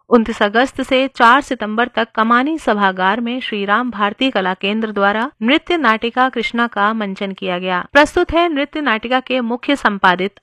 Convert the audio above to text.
29 अगस्त से 4 सितंबर तक कमानी सभागार में श्री राम भारती कला केंद्र द्वारा नृत्य नाटिका कृष्णा का मंचन किया गया। प्रस्तुत है नृत्य नाटिका के मुख्य संपादित